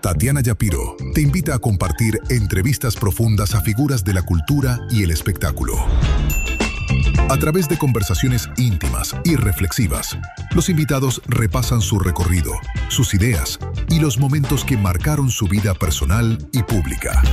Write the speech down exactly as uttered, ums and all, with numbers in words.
Tatiana Yapiro te invita a compartir entrevistas profundas a figuras de la cultura y el espectáculo. A través de conversaciones íntimas y reflexivas, los invitados repasan su recorrido, sus ideas y los momentos que marcaron su vida personal y pública.